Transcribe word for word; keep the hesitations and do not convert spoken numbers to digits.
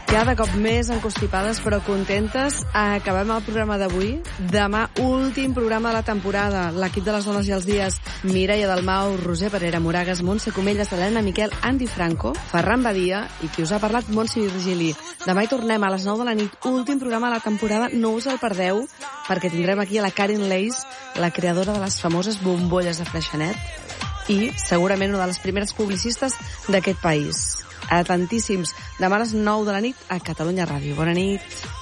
Cada cop més encostipades però contentes. Acabem el programa d'avui. Demà, últim programa de la temporada. L'equip de les dones i els dies: Mireia Dalmau, Roser Parera, Moragues, Montse Comelles, Helena Miquel, Andy Franco, Ferran Badia i qui us ha parlat, Montse Virgili. Demà hi tornem a les nou de la nit. Últim programa de la temporada. No us el perdeu, perquè tindrem aquí a la Karen Leis, la creadora de les famoses bombolles de Freixenet i segurament una de les primeres publicistes d'aquest país. A tantíssims. Demà a les nou de la nit a Catalunya Ràdio. Bona nit.